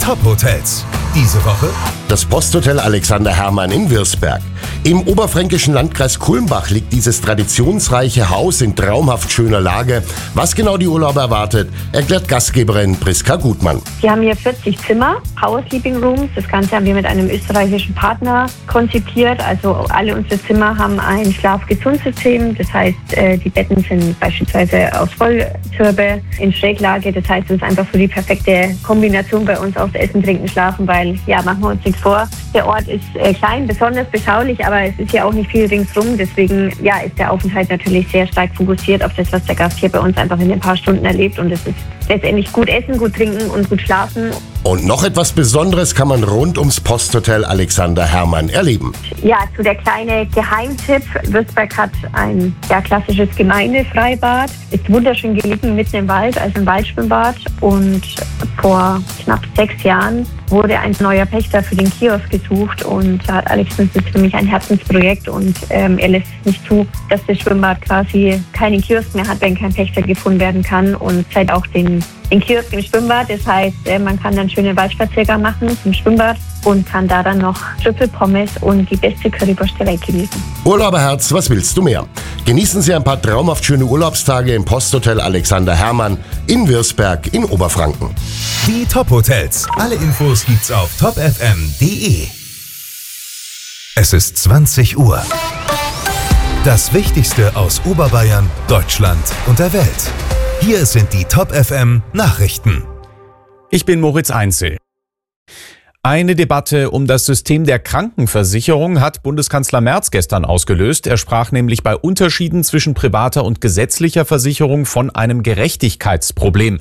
Top-Hotels. Diese Woche das Posthotel Alexander Hermann in Wirsberg. Im oberfränkischen Landkreis Kulmbach liegt dieses traditionsreiche Haus in traumhaft schöner Lage. Was genau die Urlauber erwartet, erklärt Gastgeberin Priska Gutmann. Wir haben hier 40 Zimmer, Power Sleeping Rooms. Das Ganze haben wir mit einem österreichischen Partner konzipiert. Also alle unsere Zimmer haben ein Schlafgesund-System. Das heißt, die Betten sind beispielsweise aus Volltürbe in Schräglage. Das heißt, es ist einfach so die perfekte Kombination bei uns aus Essen, Trinken, Schlafen, weil, ja, machen wir uns nichts vor. Der Ort ist klein, besonders beschaulich, aber es ist ja auch nicht viel ringsrum. Deswegen, ja, ist der Aufenthalt natürlich sehr stark fokussiert auf das, was der Gast hier bei uns einfach in ein paar Stunden erlebt. Und es ist letztendlich gut essen, gut trinken und gut schlafen. Und noch etwas Besonderes kann man rund ums Posthotel Alexander Hermann erleben. Ja, so der kleine Geheimtipp. Würzberg hat ein klassisches Gemeindefreibad. Ist wunderschön gelegen, mitten im Wald, also ein Waldschwimmbad. Und vor knapp 6 Jahren wurde ein neuer Pächter für den Kiosk gesucht. Und da hat Alex, das ist für mich ein Herzensprojekt. Und er lässt es nicht zu, dass das Schwimmbad quasi keinen Kiosk mehr hat, wenn kein Pächter gefunden werden kann. Und zeigt auch den Kiosk im Schwimmbad. Das heißt, man kann dann schöne Waldspaziergang machen zum Schwimmbad und kann da dann noch Trüffelpommes und die beste Currywurst der Welt genießen. Urlauberherz, was willst du mehr? Genießen Sie ein paar traumhaft schöne Urlaubstage im Posthotel Alexander Hermann in Wirsberg in Oberfranken. die Top-Hotels. Alle Infos gibt's auf topfm.de. Es ist 20 Uhr. Das Wichtigste aus Oberbayern, Deutschland und der Welt. Hier sind die Top-FM Nachrichten. Ich bin Moritz Einzel. Eine Debatte um das System der Krankenversicherung hat Bundeskanzler Merz gestern ausgelöst. Er sprach nämlich bei Unterschieden zwischen privater und gesetzlicher Versicherung von einem Gerechtigkeitsproblem.